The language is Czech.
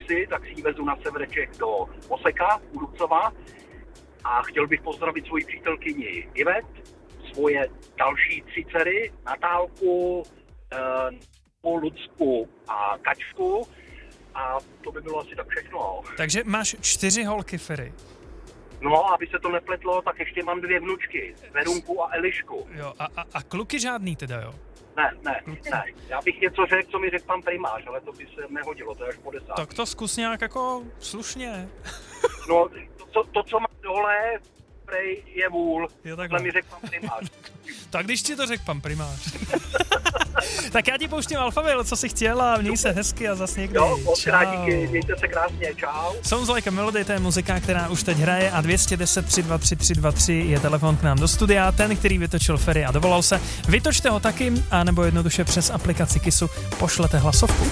si, tak si ji vezu na sever Čech do Oseka, u Ducova. A chtěl bych pozdravit svoji přítelkyni Ivet, svoje další 3 dcery, Natálku, Lucku a Kačku. A to by bylo asi tak všechno. Takže máš 4 holky, Feri. No, aby se to nepletlo, tak ještě mám 2 vnučky, Verunku a Elišku. Jo, a kluky žádný teda, jo? Ne. Já bych něco řekl, co mi řekl pan primář, ale to by se nehodilo, to je až po 10. Tak to zkus nějak jako slušně. No, to co má dole, prej je vůl, takhle mi řekl pan primář. Tak když ti to řekl pan primář. Tak já ti pouštím Alphaville, co jsi chtěla, měj se hezky a zas někdy. Jo, díky, mějte se krásně, čau. Sounds Like a Melody, to je muzika, která už teď hraje a 210 323 323 je telefon k nám do studia, ten, který vytočil Feri a dovolal se. Vytočte ho taky, anebo jednoduše přes aplikaci Kissu pošlete hlasovku.